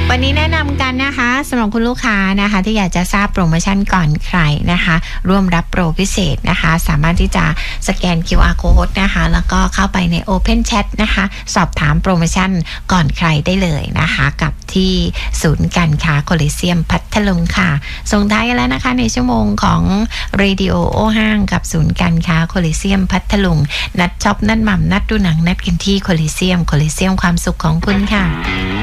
วันนี้แนะนำกันนะคะสำหรับคุณลูกค้านะคะที่อยากจะทราบโปรโมชั่นก่อนใครนะคะร่วมรับโปรพิเศษนะคะสามารถที่จะสแกน QR Code นะคะแล้วก็เข้าไปใน Open Chat นะคะสอบถามโปรโมชั่นก่อนใครได้เลยนะคะกับที่ศูนย์การค้าโคลิเซียมพัทลุงค่ะส่งท้ายกันแล้วนะคะในชั่วโมงของเรดิโอโอห้างกับศูนย์การค้าโคลิเซียมพัทลุงนัดช็อปนัดหม่ำนัดดูหนังนัดกันที่โคลิเซียมความสุขของคุณค่ะ